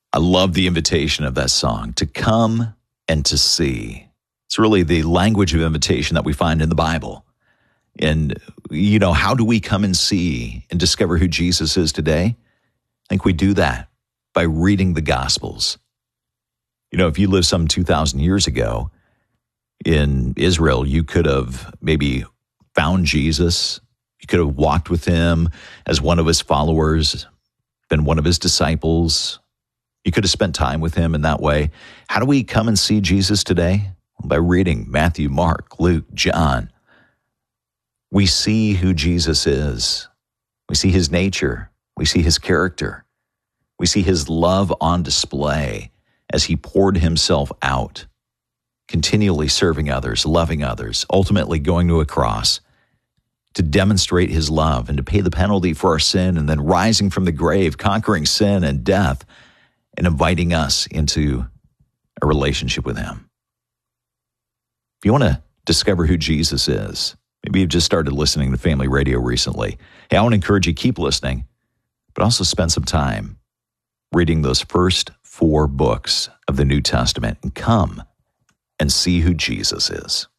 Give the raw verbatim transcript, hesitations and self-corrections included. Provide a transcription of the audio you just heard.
I love the invitation of that song, to come and to see. It's really the language of invitation that we find in the Bible. And, you know, how do we come and see and discover who Jesus is today? I think we do that by reading the Gospels. You know, if you lived some two thousand years ago in Israel, you could have maybe found Jesus. You could have walked with him as one of his followers, been one of his disciples. You could have spent time with him in that way. How do we come and see Jesus today? By reading Matthew, Mark, Luke, John. We see who Jesus is. We see his nature. We see his character. We see his love on display as he poured himself out, continually serving others, loving others, ultimately going to a cross to demonstrate his love and to pay the penalty for our sin, and then rising from the grave, conquering sin and death, and inviting us into a relationship with him. If you want to discover who Jesus is, maybe you've just started listening to Family Radio recently. Hey, I want to encourage you, keep listening, but also spend some time reading those first four books of the New Testament and come and see who Jesus is.